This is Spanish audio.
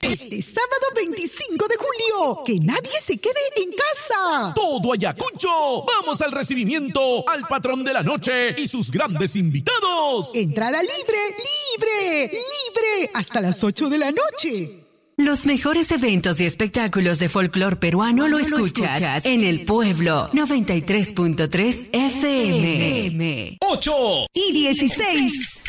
Este sábado 25 de julio, que nadie se quede en casa. Todo Ayacucho. Vamos al recibimiento al patrón de la noche y sus grandes invitados. Entrada libre, hasta las 8 de la noche. Los mejores eventos y espectáculos de folclor peruano lo escuchas en El Pueblo 93.3 FM. 8 y 16.